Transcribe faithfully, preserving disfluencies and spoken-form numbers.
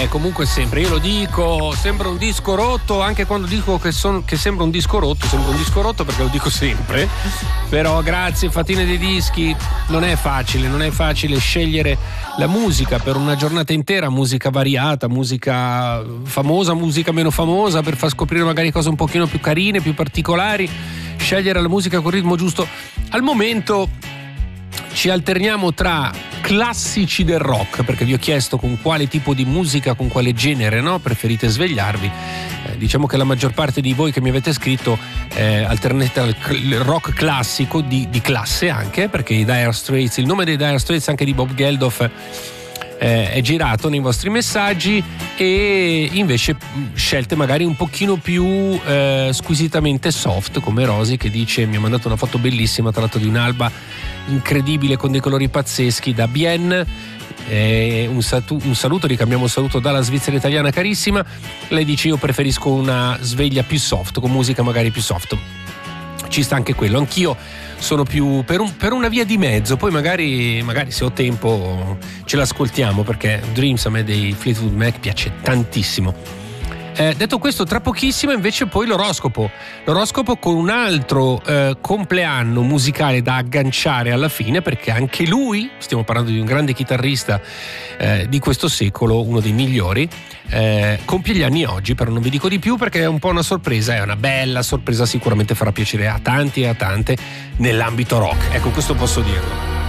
Eh, comunque sempre, io lo dico, sembra un disco rotto, anche quando dico che, son, che sembra un disco rotto, sembra un disco rotto perché lo dico sempre, però grazie Fatine dei Dischi, non è facile, non è facile scegliere la musica per una giornata intera, musica variata, musica famosa, musica meno famosa, per far scoprire magari cose un pochino più carine, più particolari, scegliere la musica col ritmo giusto. Al momento ci alterniamo tra classici del rock, perché vi ho chiesto con quale tipo di musica, con quale genere, no, preferite svegliarvi. Eh, diciamo che la maggior parte di voi che mi avete scritto eh, alternate al rock classico di, di classe, anche perché i Dire Straits, il nome dei Dire Straits, anche di Bob Geldof, eh, è girato nei vostri messaggi, e invece scelte magari un pochino più eh, squisitamente soft, come Rosy, che dice, mi ha mandato una foto bellissima tra l'altro di un'alba incredibile con dei colori pazzeschi da Bien. Eh, un, satu- un saluto, ricambiamo un saluto dalla Svizzera italiana carissima. Lei dice, io preferisco una sveglia più soft, con musica magari più soft. Ci sta anche quello, anch'io sono più per, un, per una via di mezzo, poi magari, magari se ho tempo ce l'ascoltiamo, perché Dreams a me dei Fleetwood Mac piace tantissimo. Eh, detto questo, tra pochissimo invece poi l'oroscopo l'oroscopo con un altro eh, compleanno musicale da agganciare alla fine, perché anche lui, stiamo parlando di un grande chitarrista eh, di questo secolo, uno dei migliori, eh, compie gli anni oggi, però non vi dico di più perché è un po' una sorpresa, è una bella sorpresa, sicuramente farà piacere a tanti e a tante nell'ambito rock, ecco, questo posso dirlo.